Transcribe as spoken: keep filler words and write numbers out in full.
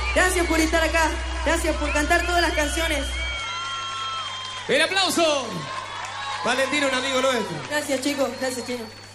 Gracias por estar acá. Gracias por cantar todas las canciones. ¡El aplauso! Valentino, un amigo nuestro. Gracias, chicos. Gracias, chicos.